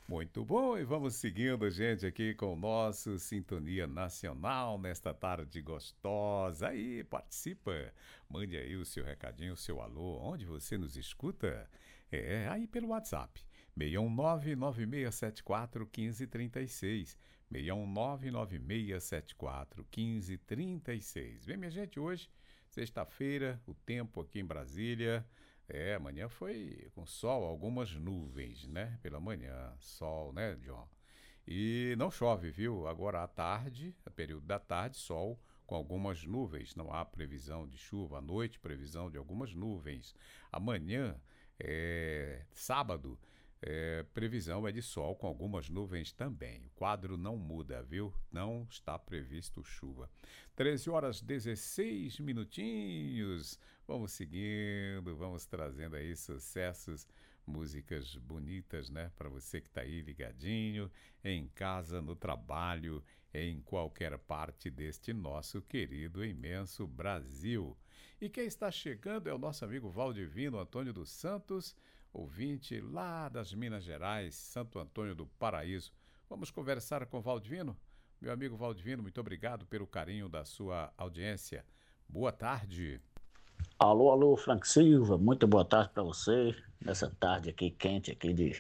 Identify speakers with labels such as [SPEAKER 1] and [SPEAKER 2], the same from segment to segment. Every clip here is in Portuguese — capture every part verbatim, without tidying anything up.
[SPEAKER 1] Muito bom, e vamos seguindo, gente, aqui com o nosso Sintonia Nacional nesta tarde gostosa. Aí, participa, mande aí o seu recadinho, o seu alô, onde você nos escuta. É, aí pelo WhatsApp, seis um nove, nove seis sete quatro, um cinco três seis. seis um nove, nove seis sete quatro, um cinco três seis. Bem, minha gente, hoje, sexta-feira, o tempo aqui em Brasília. É, amanhã foi com sol, algumas nuvens, né? Pela manhã, sol, né, John? E não chove, viu? Agora à tarde, período da tarde, sol com algumas nuvens. Não há previsão de chuva. À noite, previsão de algumas nuvens. Amanhã, é, sábado, é, previsão é de sol com algumas nuvens também. O quadro não muda, viu? Não está previsto chuva. treze horas dezesseis minutinhos. Vamos seguindo, vamos trazendo aí sucessos, músicas bonitas, né? Para você que está aí ligadinho, em casa, no trabalho, em qualquer parte deste nosso querido e imenso Brasil. E quem está chegando é o nosso amigo Valdivino Antônio dos Santos, ouvinte lá das Minas Gerais, Santo Antônio do Paraíso. Vamos conversar com o Valdivino? Meu amigo Valdivino, muito obrigado pelo carinho da sua audiência. Boa tarde.
[SPEAKER 2] Alô, alô, Frank Silva, muito boa tarde para você, nessa tarde aqui quente aqui de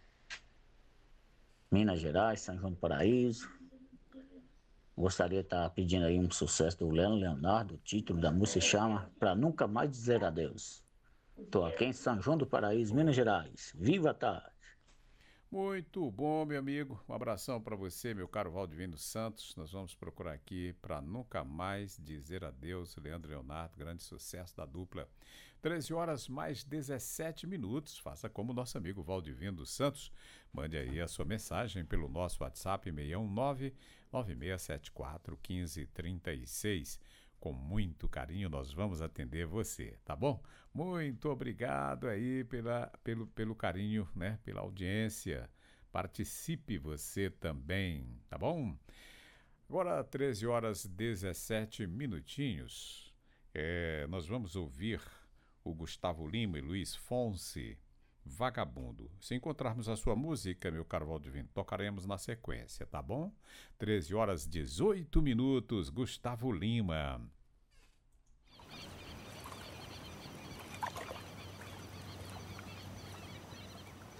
[SPEAKER 2] Minas Gerais, São João do Paraíso. Gostaria de estar pedindo aí um sucesso do Leandro Leonardo, o título da música se chama Pra Nunca Mais Dizer Adeus. Estou aqui em São João do Paraíso, Minas Gerais. Viva a tarde!
[SPEAKER 1] Muito bom, meu amigo. Um abração para você, meu caro Valdivino Santos. Nós vamos procurar aqui para nunca mais dizer adeus, Leandro Leonardo, grande sucesso da dupla. treze horas mais dezessete minutos. Faça como nosso amigo Valdivino dos Santos. Mande aí a sua mensagem pelo nosso WhatsApp seis um nove, nove seis sete quatro, um cinco três seis. Com muito carinho nós vamos atender você, tá bom? Muito obrigado aí pela, pelo, pelo carinho, né? Pela audiência. Participe você também, tá bom? Agora, treze horas dezessete minutinhos. É, nós vamos ouvir o Gustavo Lima e Luiz Fonsi, Vagabundo. Se encontrarmos a sua música, meu caro Valdivino, tocaremos na sequência, tá bom? treze horas dezoito minutos, Gustavo Lima.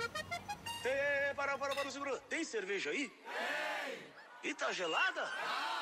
[SPEAKER 3] Ei, para, para, para, segura. Tem cerveja aí? Tem. E tá gelada?